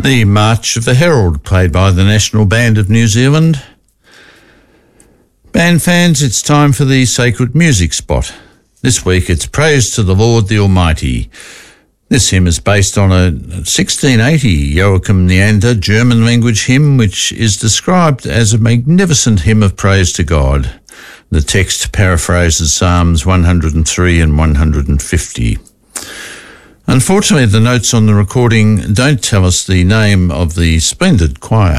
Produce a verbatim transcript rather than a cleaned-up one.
The March of the Herald, played by the National Band of New Zealand. Band fans, it's time for the Sacred Music Spot. This week it's Praise to the Lord the Almighty. This hymn is based on a sixteen eighty Joachim Neander German language hymn, which is described as a magnificent hymn of praise to God. The text paraphrases Psalms one hundred three and one hundred fifty. Unfortunately, the notes on the recording don't tell us the name of the splendid choir.